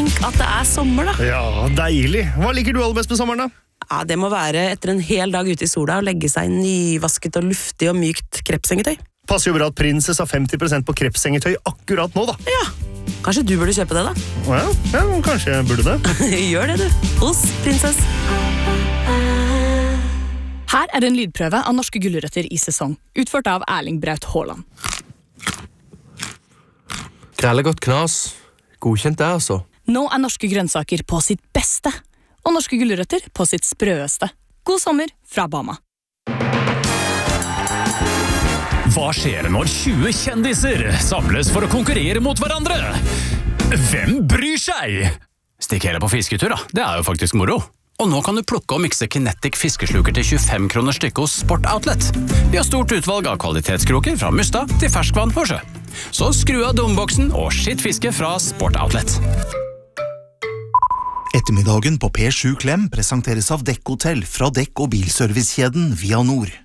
Tenk at det sommer da. Ja, deilig. Hva liker du aller best med sommeren da? Ja, det må være etter en hel dag ute i sola og legge seg nyvasket og luftig og mykt krepsengetøy. Passer jo bra at Princess har 50% på krepsengetøy akkurat nå da. Ja, kanskje du burde kjøpe det da? Ja, kanskje jeg burde det. Gjør det du, hos Princess. Her en lydprøve av norske gulrøtter i sesong, utført av Erling Braut Haaland. Krellegodt knas. Godkjent det, altså. Nå norske grønnsaker på sitt beste, og norske gulrøtter på sitt sprøeste. God sommer fra Bama. Hva skjer når 20 kjendiser samles for å konkurrere mot hverandre? Hvem bryr seg? Stikk hele på fisketur da, det jo faktisk moro. Og nå kan du plukke og mikse Kinetic fiskesluker til 25 kroner stykket hos Sport Outlet. Vi har stort utvalg av kvalitetskroker fra musta til ferskvann og sjø. Så skru av dumboksen og skitt fiske fra Sport Outlet. Ettermiddagen på P7 Klem presenteres av Dekk Hotel fra Dekk- og bilservicekjeden Via Nord.